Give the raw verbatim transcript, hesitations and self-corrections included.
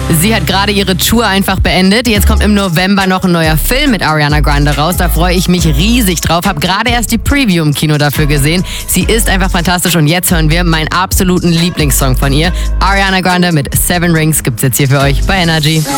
Sie hat gerade ihre Tour einfach beendet. Jetzt kommt im November noch ein neuer Film mit Ariana Grande raus. Da freue ich mich riesig drauf. Habe gerade erst die Preview im Kino dafür gesehen. Sie ist einfach fantastisch und jetzt hören wir meinen absoluten Lieblingssong von ihr. Ariana Grande mit Seven Rings gibt's jetzt hier für euch bei Energy.